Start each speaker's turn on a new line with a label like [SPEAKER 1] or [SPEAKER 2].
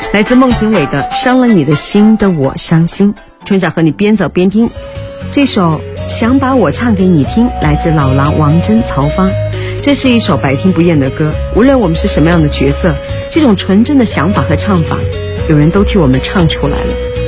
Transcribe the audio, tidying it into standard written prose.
[SPEAKER 1] 来自孟庭苇的《伤了你的心的我伤心》。春晓和你边走边听这首想把我唱给你听，来自老狼王真、曹芳。这是一首百听不厌的歌，无论我们是什么样的角色，这种纯真的想法和唱法，有人都替我们唱出来了。